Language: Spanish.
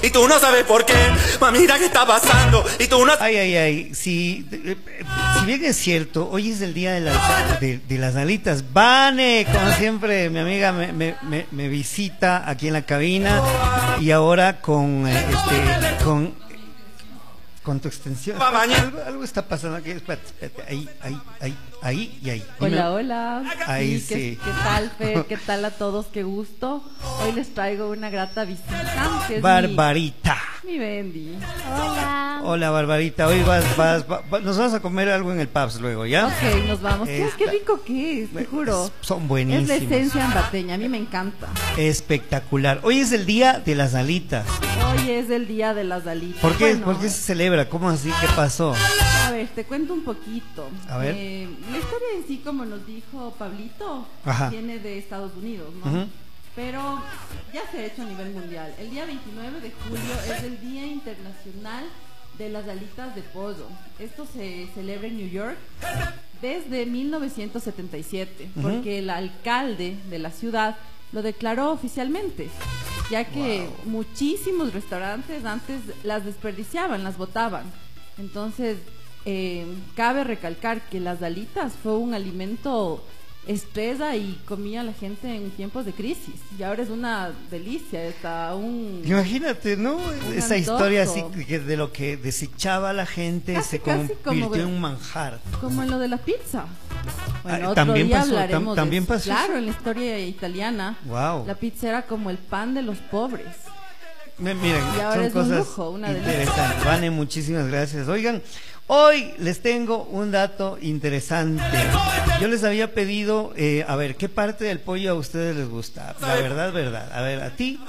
y tú no sabes por qué. Mamita, ¿qué está pasando? Y tú no... Ay, ay, ay, sí, si bien es cierto, hoy es el día de las alitas. Vane, como siempre, mi amiga me visita aquí en la cabina y ahora con tu extensión. Algo está pasando aquí. Espérate, ahí y ahí. Hola, hola. Ahí sí. sí. ¿Qué tal, Fer? ¿Qué tal a todos? Qué gusto. Hoy les traigo una grata visita, que es Barbarita. mi Bendy. Hola. Hola, Barbarita. Hoy nos vamos a comer algo en el Pubs luego, ¿ya? Ok, nos vamos. Qué rico que es, te juro. Son buenísimos. Es la esencia ambateña, a mí me encanta. Espectacular. Hoy es el día de las alitas. Hoy es el día de las alitas. ¿Por qué? Bueno, ¿Por qué se celebra? ¿Cómo así? ¿Qué pasó? a ver, te cuento un poquito. A ver. La historia en sí, como nos dijo Pablito, Ajá. viene de Estados Unidos, ¿no? Ujú. Pero ya se ha hecho a nivel mundial. El día 29 de julio es el Día Internacional de las Alitas de Pollo. Esto se celebra en New York desde 1977, porque el alcalde de la ciudad lo declaró oficialmente, ya que muchísimos restaurantes antes las desperdiciaban, las botaban. Entonces, cabe recalcar que las alitas fue un alimento estrella y comía la gente en tiempos de crisis, y ahora es una delicia, está Imagínate, ¿no? Esa antojo. historia así que de lo que desechaba la gente Casi, se casi convirtió como en un manjar. como en lo de la pizza. Bueno, otro también día pasó, hablaremos también de eso. pasó Claro, eso. en la historia italiana, Wow. la pizza era como el pan de los pobres. Miren, Y ahora son es un cosas lujo, una delicia. interesantes. Vane, muchísimas gracias. Oigan, hoy les tengo un dato interesante. Yo les había pedido, a ver, ¿qué parte del pollo a ustedes les gusta? La verdad. A ver, a ti.